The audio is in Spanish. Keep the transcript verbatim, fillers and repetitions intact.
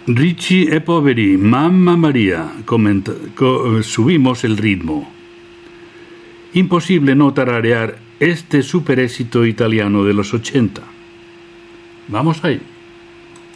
Richie e Poveri, Mamma María, comenta, co, subimos el ritmo. Imposible no tararear este super éxito italiano de los ochenta. Vamos ahí.